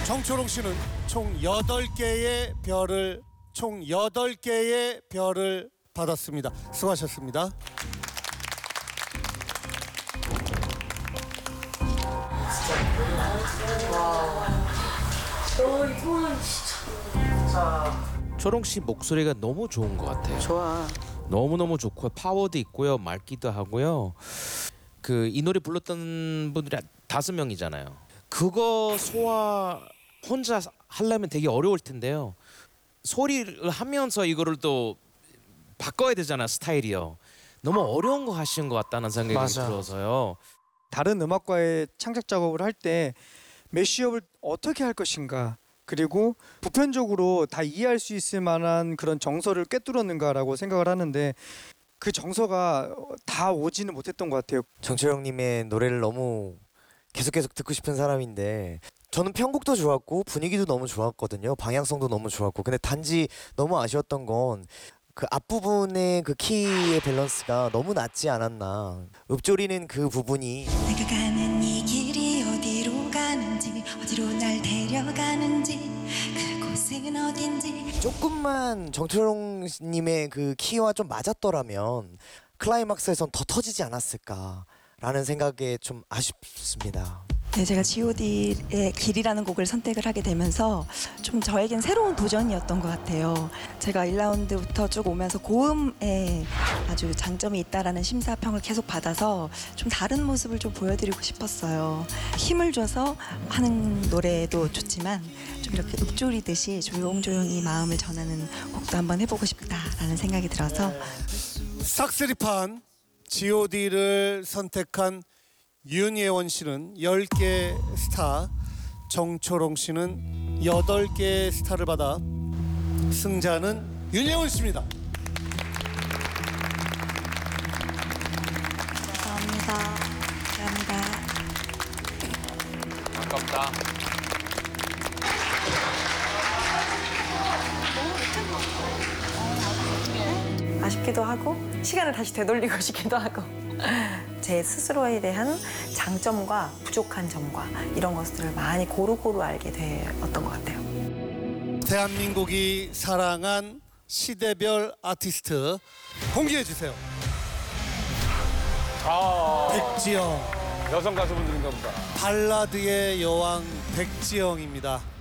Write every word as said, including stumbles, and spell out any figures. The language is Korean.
정초롱 씨는 총 여덟 개의 별을 총 여덟 개의 별을 받았습니다. 수고하셨습니다. 너 이건 진짜. 초롱 씨 목소리가 너무 좋은 것 같아요. 좋아. 너무 너무 좋고 파워도 있고요, 맑기도 하고요. 그 이 노래 불렀던 분들이 다섯 명이잖아요. 그거 소화 혼자 하려면 되게 어려울 텐데요. 소리를 하면서 이거를 또 바꿔야 되잖아, 스타일이요. 너무 어려운 거 하신 것 같다는 생각이 맞아. 들어서요. 다른 음악과의 창작 작업을 할 때 매시업을 어떻게 할 것인가, 그리고 보편적으로 다 이해할 수 있을 만한 그런 정서를 꿰뚫었는가라고 생각을 하는데 그 정서가 다 오지는 못했던 것 같아요. 정철영님의 노래를 너무 계속 계속 듣고 싶은 사람인데 저는 편곡도 좋았고 분위기도 너무 좋았거든요. 방향성도 너무 좋았고 근데 단지 너무 아쉬웠던 건 그 앞부분의 그 키의 밸런스가 너무 낮지 않았나. 읊조리는 그 부분이 내가 가는 이 길이 어디로 가는지 어디로 날 데려가는지 그곳은 어딘지 조금만 정철용님의 그 키와 좀 맞았더라면 클라이막스에선 더 터지지 않았을까라는 생각에 좀 아쉽습니다. 네, 제가 지오디의 길이라는 곡을 선택을 하게 되면서 좀 저에겐 새로운 도전이었던 것 같아요. 제가 일 라운드부터 쭉 오면서 고음에 아주 장점이 있다라는 심사평을 계속 받아서 좀 다른 모습을 좀 보여드리고 싶었어요. 힘을 줘서 하는 노래도 좋지만 좀 이렇게 읊조리듯이 조용조용히 마음을 전하는 곡도 한번 해보고 싶다라는 생각이 들어서 싹쓸이판 지오디를 선택한 윤예원 씨는 열 개 스타, 정초롱 씨는 여덟 개 스타를 받아 승자는 윤예원 씨입니다. 감사합니다. 감사합니다. 아깝다. 아쉽기도 하고 시간을 다시 되돌리고 싶기도 하고 제 스스로에 대한 장점과 부족한 점과 이런 것들을 많이 고루고루 알게 되었던 것 같아요. 대한민국이 사랑한 시대별 아티스트 공개해 주세요. 아, 백지영, 여성 가수분들인가 보다. 발라드의 여왕 백지영입니다.